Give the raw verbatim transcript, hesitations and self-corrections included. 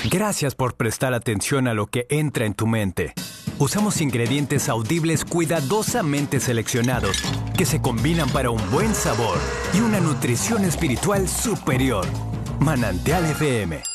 Gracias por prestar atención a lo que entra en tu mente. Usamos ingredientes audibles cuidadosamente seleccionados que se combinan para un buen sabor y una nutrición espiritual superior. Manantial F M